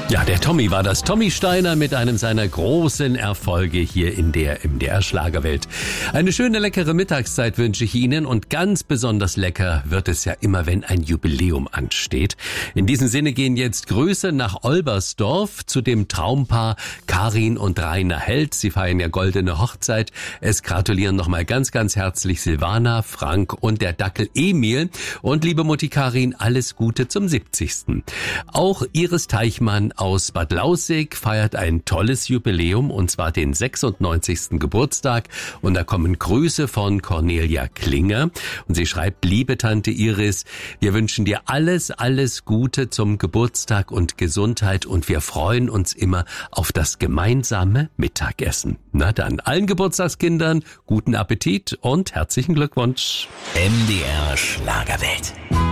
Ja, der Tommy war das. Tommy Steiner mit einem seiner großen Erfolge hier in der MDR-Schlagerwelt. Eine schöne, leckere Mittagszeit wünsche ich Ihnen und ganz besonders lecker wird es ja immer, wenn ein Jubiläum ansteht. In diesem Sinne gehen jetzt Grüße nach Olbersdorf zu dem Traumpaar Karin und Rainer Held. Sie feiern ja goldene Hochzeit. Es gratulieren nochmal ganz, ganz herzlich Silvana, Frank und der Dackel Emil. Und liebe Mutti Karin, alles Gute zum 70. Auch Iris Teichmann aus Bad Lausick feiert ein tolles Jubiläum, und zwar den 96. Geburtstag. Und da kommen Grüße von Cornelia Klinger. Und sie schreibt: Liebe Tante Iris, wir wünschen dir alles, alles Gute zum Geburtstag und Gesundheit. Und wir freuen uns immer auf das gemeinsame Mittagessen. Na dann, allen Geburtstagskindern guten Appetit und herzlichen Glückwunsch. MDR Schlagerwelt.